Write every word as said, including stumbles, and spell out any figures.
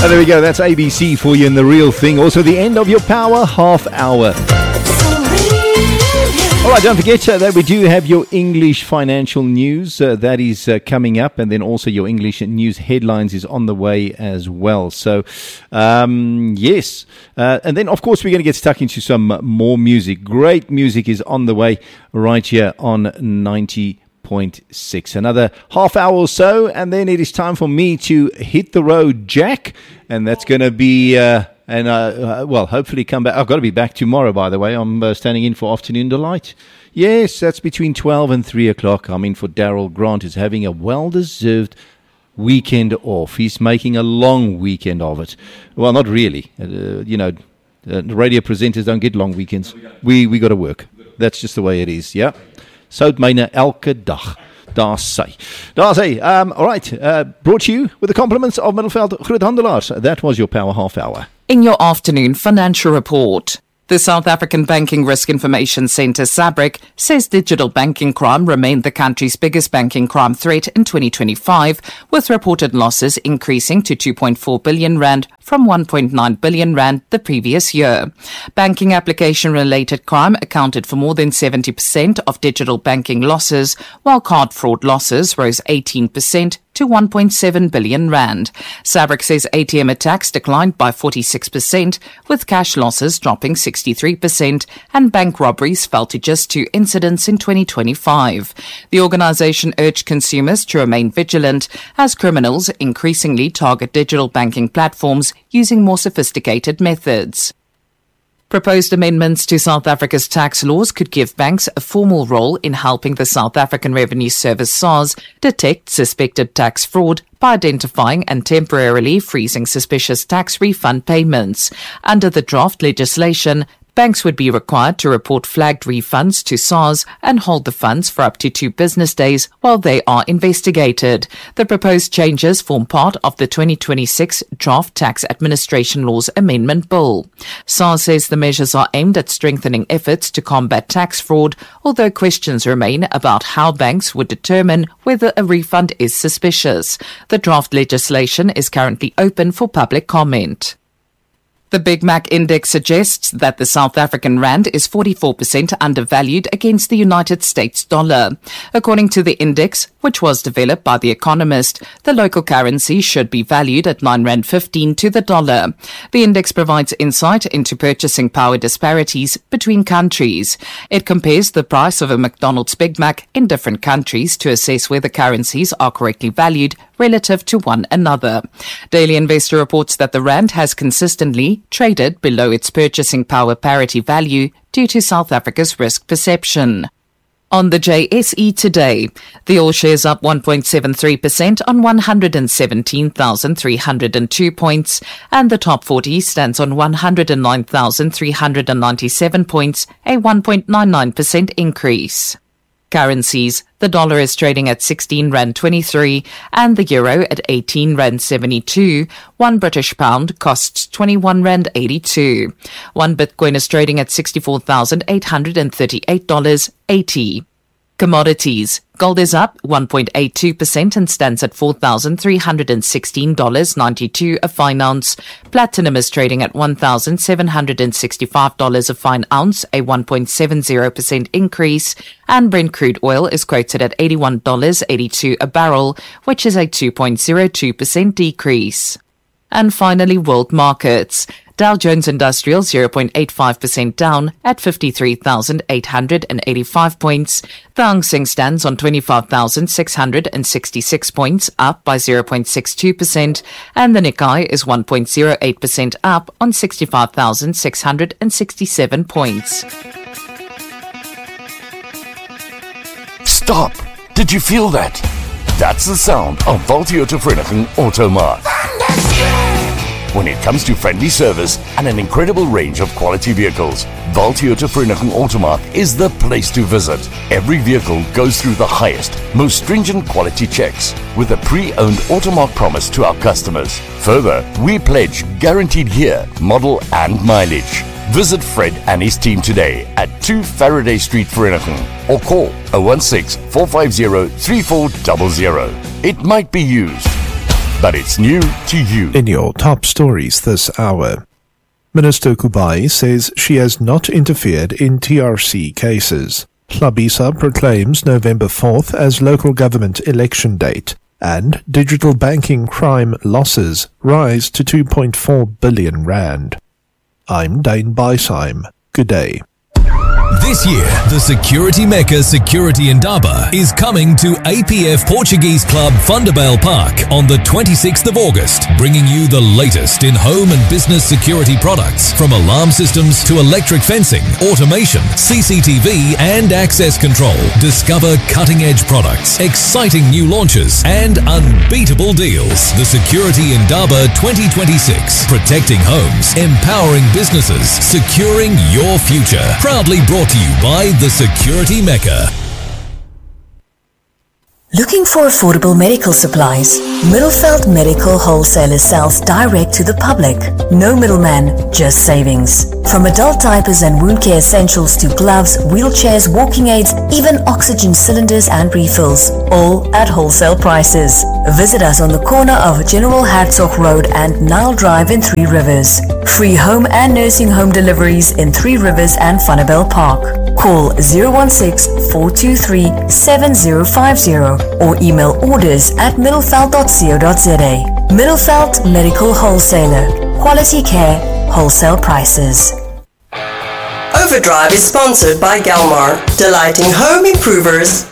And there we go, that's A B C for you in The Real Thing. Also the end of your Power Half Hour. All right, don't forget uh, that we do have your English financial news. Uh, that is uh, coming up. And then also your English news headlines is on the way as well. So, um, yes. Uh, and then, of course, we're going to get stuck into some more music. Great music is on the way right here on ninety point six. Another half hour or so. And then it is time for me to hit the road, Jack. And that's going to be... Uh, And, uh, uh, well, hopefully come back. I've got to be back tomorrow, by the way. I'm uh, standing in for Afternoon Delight. Yes, that's between twelve and three o'clock. I'm in for Daryl Grant, who's having a well-deserved weekend off. He's making a long weekend of it. Well, not really. Uh, you know, uh, radio presenters don't get long weekends. We we got to work. That's just the way it is, yeah? So myne elke dag. Daar sy. Daar sy. Um, all right. Uh, brought to you with the compliments of Middelveld Groothandelaars. That was your Power Half Hour. In your afternoon financial report, the South African Banking Risk Information Centre, SABRIC, says digital banking crime remained the country's biggest banking crime threat in twenty twenty-five, with reported losses increasing to two point four billion rand from one point nine billion rand the previous year. Banking application-related crime accounted for more than seventy percent of digital banking losses, while card fraud losses rose eighteen percent to one point seven billion rand. SABRIC says A T M attacks declined by forty-six percent, with cash losses dropping sixty-three percent, and bank robberies fell to just two incidents in twenty twenty-five. The organisation urged consumers to remain vigilant as criminals increasingly target digital banking platforms using more sophisticated methods. Proposed amendments to South Africa's tax laws could give banks a formal role in helping the South African Revenue Service SARS detect suspected tax fraud by identifying and temporarily freezing suspicious tax refund payments. Under the draft legislation, banks would be required to report flagged refunds to SARS and hold the funds for up to two business days while they are investigated. The proposed changes form part of the twenty twenty-six Draft Tax Administration Laws Amendment Bill. SARS says the measures are aimed at strengthening efforts to combat tax fraud, although questions remain about how banks would determine whether a refund is suspicious. The draft legislation is currently open for public comment. The Big Mac Index suggests that the South African rand is forty-four percent undervalued against the United States dollar. According to the index, which was developed by The Economist, the local currency should be valued at nine rand fifteen to the dollar. The index provides insight into purchasing power disparities between countries. It compares the price of a McDonald's Big Mac in different countries to assess whether currencies are correctly valued relative to one another. Daily Investor reports that the rand has consistently traded below its purchasing power parity value due to South Africa's risk perception. On the J S E today, the All Shares up one point seven three percent on one hundred seventeen thousand three hundred two points, and the top forty stands on one hundred nine thousand three hundred ninety-seven points, a one point nine nine percent increase. Currencies: the dollar is trading at sixteen rand twenty-three and the euro at eighteen rand seventy-two. One British pound costs twenty-one rand eighty-two. One Bitcoin is trading at sixty-four thousand eight hundred thirty-eight dollars and eighty cents. Commodities: gold is up one point eight two percent and stands at four thousand three hundred sixteen dollars and ninety-two cents a fine ounce. Platinum is trading at one thousand seven hundred sixty-five dollars a fine ounce, a one point seven zero percent increase. And Brent crude oil is quoted at eighty-one dollars and eighty-two cents a barrel, which is a two point zero two percent decrease. And finally, world markets. Dow Jones Industrial zero point eight five percent down at fifty-three thousand eight hundred eighty-five points. The Hang Seng stands on twenty-five thousand six hundred sixty-six points, up by zero point six two percent, and the Nikkei is one point zero eight percent up on sixty-five thousand six hundred sixty-seven points. Stop! Did you feel that? That's the sound of Valtioto Vereniging Automark. When it comes to friendly service and an incredible range of quality vehicles, Valtioto Vereniging Automark is the place to visit. Every vehicle goes through the highest, most stringent quality checks with a pre-owned Automark promise to our customers. Further, we pledge guaranteed year, model and mileage. Visit Fred and his team today at two Faraday Street, Vereniging, or call oh one six, four five zero, three four zero zero. It might be used, but it's new to you. In your top stories this hour, Minister Kubai says she has not interfered in T R C cases. Hlabisa proclaims November fourth as local government election date, and digital banking crime losses rise to two point four billion rand. I'm Dane Beisheim. Good day. This year, the Security Mecca Security Indaba is coming to A P F Portuguese Club Fundabel Park on the twenty-sixth of August, bringing you the latest in home and business security products, from alarm systems to electric fencing, automation, C C T V and access control. Discover cutting-edge products, exciting new launches and unbeatable deals. The Security Indaba twenty twenty-six, protecting homes, empowering businesses, securing your future. Proudly brought to you by the Security Mecca. Looking for affordable medical supplies? Middelveld Medical Wholesalers sells direct to the public. No middleman, just savings. From adult diapers and wound care essentials to gloves, wheelchairs, walking aids, even oxygen cylinders and refills. All at wholesale prices. Visit us on the corner of General Hertzog Road and Nile Drive in Three Rivers. Free home and nursing home deliveries in Three Rivers and Funnabell Park. Call zero one six, four two three, seven zero five zero or email orders at middelveld dot co dot za. Middelveld Medical Wholesaler. Quality care, wholesale prices. Overdrive is sponsored by Galmar, delighting home improvers.